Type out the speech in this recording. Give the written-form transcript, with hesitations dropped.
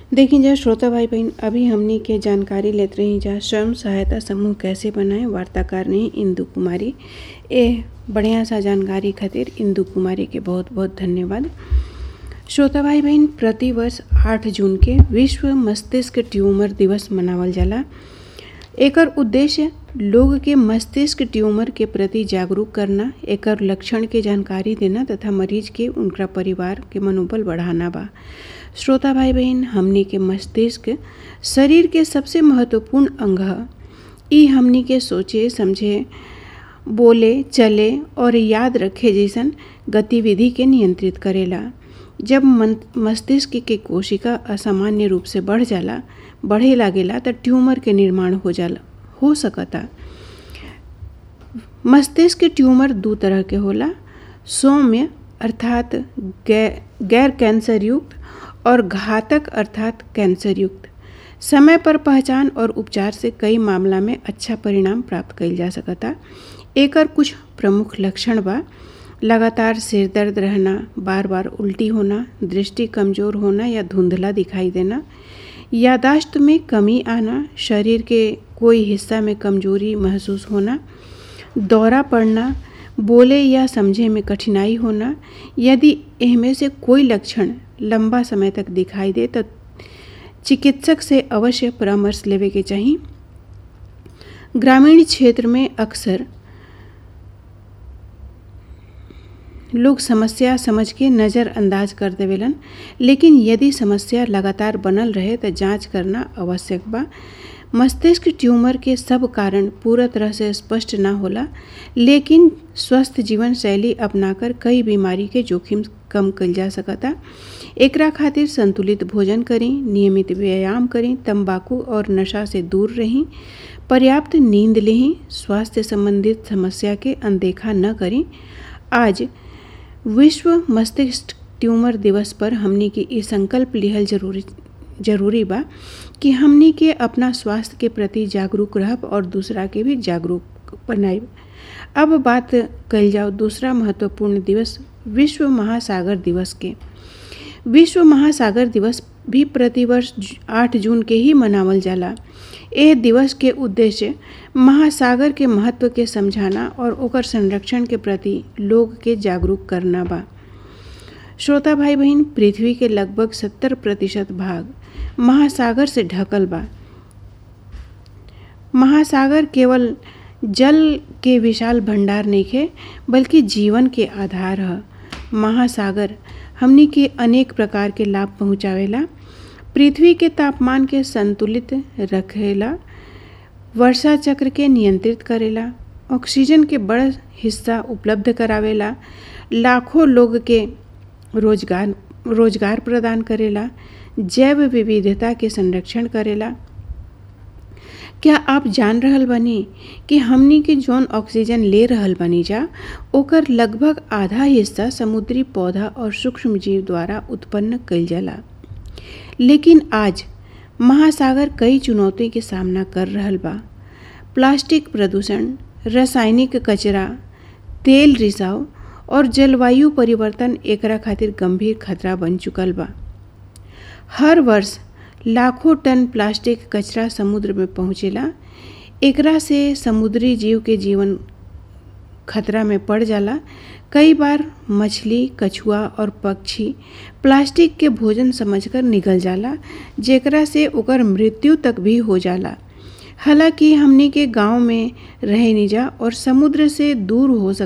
देखिए जा श्रोता भाई बहन, अभी हमनी के जानकारी लेते रही जा स्वयं सहायता समूह कैसे बनाए। वार्ताकार ने इंदु कुमारी। ए बढ़िया सा जानकारी खातिर इंदु कुमारी के बहुत बहुत धन्यवाद। श्रोता भाई बहन, प्रतिवर्ष 8 जून के विश्व मस्तिष्क ट्यूमर दिवस मनावल जाला। एकर उद्देश्य लोग के मस्तिष्क ट्यूमर के प्रति जागरूक करना, एकर लक्षण के जानकारी देना तथा मरीज के उनका परिवार के मनोबल बढ़ाना बा। श्रोता भाई बहन, हमनी के मस्तिष्क शरीर के सबसे महत्वपूर्ण अंग है। ई हमनी के सोचे समझे, बोले, चले और याद रखे जैसन गतिविधि के नियंत्रित करेला। जब मस्तिष्क के कोशिका असामान्य रूप से बढ़े लागेला तो ट्यूमर के निर्माण हो सकता। मस्तिष्क ट्यूमर 2 तरह के होला, सौम्य अर्थात गैर कैंसर युक्त और घातक अर्थात कैंसर युक्त। समय पर पहचान और उपचार से कई मामला में अच्छा परिणाम प्राप्त कइल जा सकता। एकर कुछ प्रमुख लक्षण बा: लगातार सिर दर्द रहना, बार बार उल्टी होना, दृष्टि कमजोर होना या धुंधला दिखाई देना, यादाश्त में कमी आना, शरीर के कोई हिस्सा में कमजोरी महसूस होना, दौरा पड़ना, बोले या समझे में कठिनाई होना। यदि इनमें से कोई लक्षण लंबा समय तक दिखाई दे तो चिकित्सक से अवश्य परामर्श लेवे के चाहिए। ग्रामीण क्षेत्र में अक्सर लोग समस्या समझ के नज़रअंदाज कर देवेलन, लेकिन यदि समस्या लगातार बनल रहे तो जांच करना आवश्यक बा। मस्तिष्क ट्यूमर के सब कारण पूरा तरह से स्पष्ट ना होला, लेकिन स्वस्थ जीवन शैली अपनाकर कई बीमारी के जोखिम कम कइल जा सकता। एकरा खातिर संतुलित भोजन करें, नियमित व्यायाम करें, तंबाकू और नशा से दूर रहें, पर्याप्त नींद लें, स्वास्थ्य संबंधित समस्या के अनदेखा न करें। आज विश्व मस्तिष्क ट्यूमर दिवस पर हमनी के ये संकल्प लिहल जरूरी बा कि हमनी के अपना स्वास्थ्य के प्रति जागरूक रहब और दूसरा के भी जागरूक बनाइब। अब बात कइल जाओ दूसरा महत्वपूर्ण दिवस, विश्व महासागर दिवस के। विश्व महासागर दिवस भी प्रतिवर्ष 8 जून के ही मनावल जाला। यह दिवस के उद्देश्य महासागर के महत्व के समझाना और ओकर संरक्षण के प्रति लोग के जागरूक करना बा। श्रोता भाई बहन, पृथ्वी के लगभग 70% भाग महासागर से ढकल बा। महासागर केवल जल के विशाल भंडार नइखे, बल्कि जीवन के आधार है। महासागर हमनी के अनेक प्रकार के लाभ पहुँचावेला। पृथ्वी के तापमान के संतुलित रखेला, वर्षा चक्र के नियंत्रित करेला, ऑक्सीजन के बड़ा हिस्सा उपलब्ध करावेला, लाखों लोग के रोजगार प्रदान करेला, जैव विविधता के संरक्षण करेला। क्या आप जान रहल बानी कि हमनी के जौन ऑक्सीजन ले रहल बानी जा, ओकर लगभग आधा हिस्सा समुद्री पौधा और सूक्ष्म जीव द्वारा उत्पन्न कइल जाला। लेकिन आज महासागर कई चुनौती के सामना कर रहल बा। प्लास्टिक प्रदूषण, रासायनिक कचरा, तेल रिसाव और जलवायु परिवर्तन एकरा खातिर गंभीर खतरा बन चुकल बा। हर वर्ष लाखों टन प्लास्टिक कचरा समुद्र में पहुँचेला। एकरा से समुद्री जीव के जीवन खतरा में पड़ जाला। कई बार मछली, कछुआ और पक्षी प्लास्टिक के भोजन समझकर निगल जाला, जेकरा से ओकर मृत्यु तक भी हो जाला। हालांकि हमनी के गांव में रहे निजा और समुद्र से दूर हो